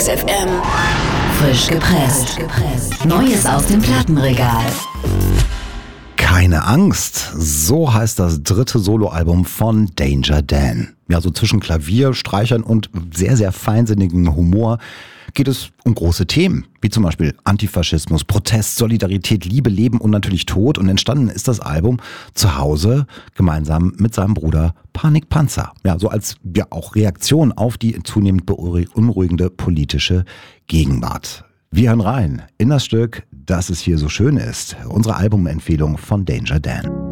Deluxe FM. Frisch gepresst. Neues aus dem Plattenregal. Keine Angst, so heißt das dritte Soloalbum von Danger Dan. Ja, so zwischen Klavier, Streichern und sehr, sehr feinsinnigem Humor geht es um große Themen, wie zum Beispiel Antifaschismus, Protest, Solidarität, Liebe, Leben und natürlich Tod. Und entstanden ist das Album zu Hause gemeinsam mit seinem Bruder Panik Panzer. Ja, so als ja auch Reaktion auf die zunehmend beunruhigende politische Gegenwart. Wir hören rein in das Stück, dass es hier so schön ist. Unsere Albumempfehlung von Danger Dan.